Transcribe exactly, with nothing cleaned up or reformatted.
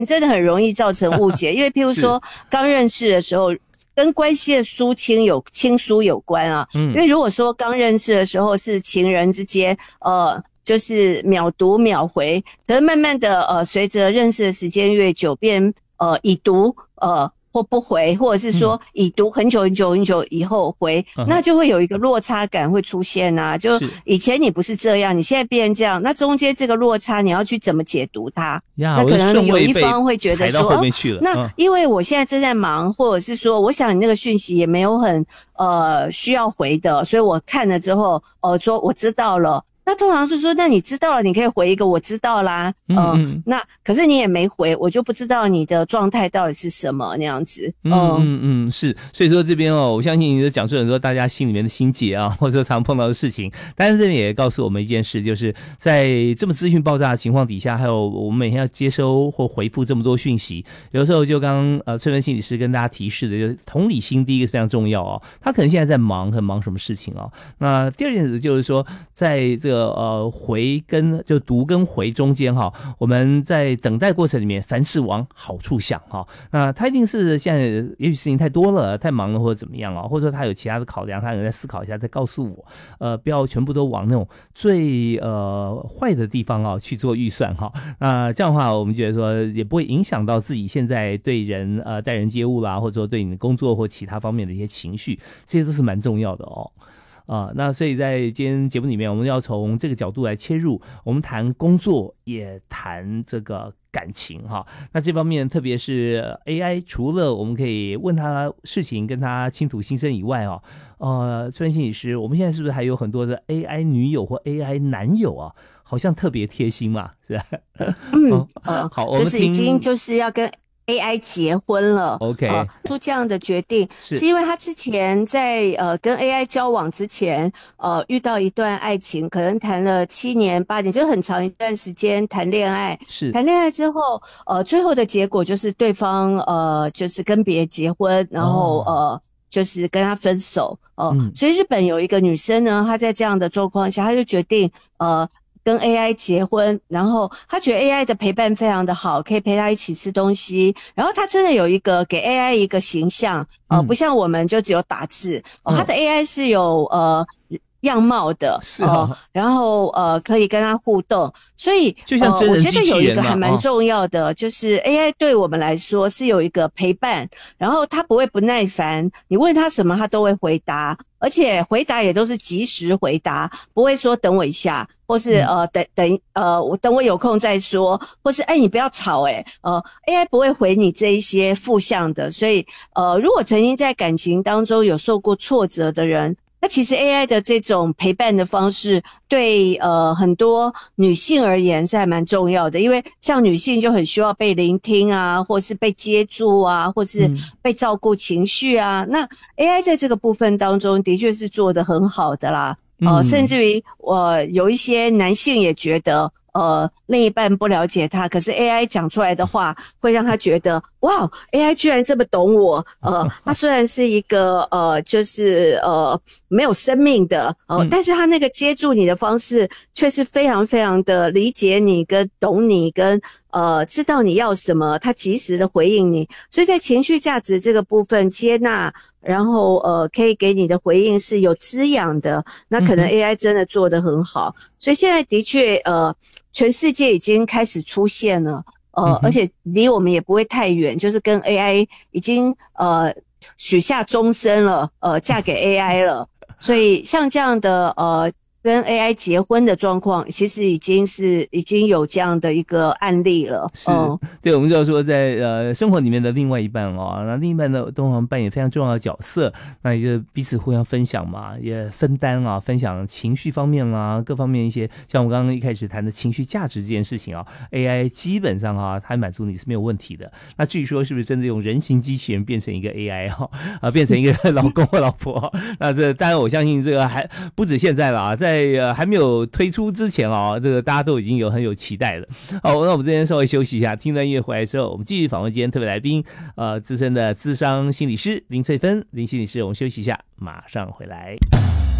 真的很容易造成误解，因为譬如说刚认识的时候。跟关系的疏亲有亲疏有关啊，嗯，因为如果说刚认识的时候是情人之间，呃，就是秒读秒回，可是慢慢的，呃，随着认识的时间越久，变呃已读，呃。或不回，或者是说已读很久很久很久以后回，嗯，那就会有一个落差感会出现啊。就以前你不是这样，你现在变成这样，那中间这个落差你要去怎么解读它？那可能有一方会觉得说，哦，那因为我现在正在忙，或者是说，我想你那个讯息也没有很呃需要回的，所以我看了之后，呃，说我知道了。那通常是说，那你知道了，你可以回一个我知道啦，嗯、呃，那可是你也没回，我就不知道你的状态到底是什么那样子。 嗯嗯嗯，是，所以说这边哦，我相信你的讲述很多大家心里面的心结啊，或者常碰到的事情。但是这边也告诉我们一件事，就是在这么资讯爆炸的情况底下，还有我们每天要接收或回复这么多讯息，有的时候就刚刚呃翠芬心理师跟大家提示的，就是同理心第一个是非常重要哦。他可能现在在忙，很忙什么事情哦。那第二件事就是说，在这个呃回跟就读跟回中间哈，我们在等待过程里面，凡事往好处想哈。那他一定是现在也许事情太多了，太忙了或者怎么样啊，或者说他有其他的考量，他可能在思考一下，再告诉我，呃，不要全部都往那种最呃坏的地方啊去做预算哈。那这样的话，我们觉得说也不会影响到自己现在对人呃待人接物啦，或者说对你的工作或其他方面的一些情绪，这些都是蛮重要的哦。啊，那所以在今天节目里面，我们要从这个角度来切入，我们谈工作，也谈这个感情哈。那这方面，特别是 A I， 除了我们可以问他事情，跟他倾吐心声以外啊，呃，崔心理师，我们现在是不是还有很多的 A I 女友或 A I 男友啊？好像特别贴心嘛，是吧？ 嗯，呃，好，就是已经就是要跟A I 结婚了 ，OK， 呃，做这样的决定是, 是因为他之前在呃跟 A I 交往之前，呃遇到一段爱情，可能谈了七年八年，就很长一段时间谈恋爱。 是谈恋爱之后，呃最后的结果就是对方呃就是跟别人结婚，然后、哦、呃就是跟他分手。呃、嗯，所以日本有一个女生呢，她在这样的状况下，她就决定呃。跟 A I 结婚，然后他觉得 A I 的陪伴非常的好，可以陪他一起吃东西，然后他真的有一个给 A I 一个形象，呃，嗯、不像我们就只有打字，哦、他的 A I 是有呃样貌的， 是哦、 呃，然后呃可以跟他互动，所以就像真人机器人、啊呃、 我觉得有一个还蛮重要的，哦、就是 A I 对我们来说是有一个陪伴，然后他不会不耐烦，你问他什么他都会回答。而且回答也都是及时回答，不会说等我一下，或是呃等等呃我等我有空再说，或是哎你不要吵哎、欸，呃 A I 不会回你这一些负向的，所以呃如果曾经在感情当中有受过挫折的人，那其实 A I 的这种陪伴的方式对呃很多女性而言是还蛮重要的，因为像女性就很需要被聆听啊，或是被接住啊，或是被照顾情绪啊、嗯、那 A I 在这个部分当中的确是做得很好的啦，呃、嗯、甚至于我、呃、有一些男性也觉得呃，另一半不了解他，可是 A I 讲出来的话会让他觉得，哇 ，A I 居然这么懂我。呃，他虽然是一个呃，就是呃没有生命的，呃，嗯、但是他那个接住你的方式却是非常非常的理解你，跟懂你，跟呃知道你要什么，他及时的回应你。所以在情绪价值这个部分接纳。然后呃可以给你的回应是有滋养的，那可能 A I 真的做得很好、嗯、所以现在的确呃全世界已经开始出现了呃、嗯、而且离我们也不会太远，就是跟 A I 已经呃许下终身了，呃嫁给 A I 了，所以像这样的呃跟 A I 结婚的状况，其实已经是已经有这样的一个案例了。 是，嗯、对，我们就要说在呃生活里面的另外一半哦，那另一半呢都常扮演非常重要的角色，那也就彼此互相分享嘛，也分担啊，分享情绪方面啦，各方面一些，像我刚刚一开始谈的情绪价值这件事情啊 ，A I 基本上啊，它满足你是没有问题的。那至于说是不是真的用人形机器人变成一个 A I 哈、啊，啊变成一个老公或老婆，那这当然我相信这个还不止现在了啊，在在呃还没有推出之前哦，这个大家都已经有很有期待了。好，那我们这边稍微休息一下，听段音乐回来之后，我们继续访问今天特别来宾，呃，资深的諮商心理师林翠芬林心理师，我们休息一下，马上回来。